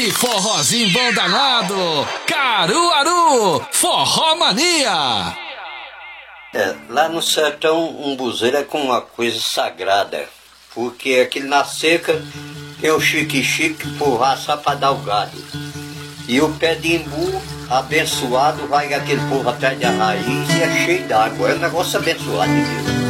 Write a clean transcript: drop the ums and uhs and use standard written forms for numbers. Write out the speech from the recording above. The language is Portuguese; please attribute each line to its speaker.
Speaker 1: Que forrozinho bom danado! Caruaru, Forró Mania!
Speaker 2: Lá no sertão, um buzeiro é como uma coisa sagrada, porque aquele na seca tem o chique-chique por raça para dar o gado. E o pé de imbu abençoado, vai aquele povo atrás da raiz e é cheio d'água. É um negócio abençoado de Deus.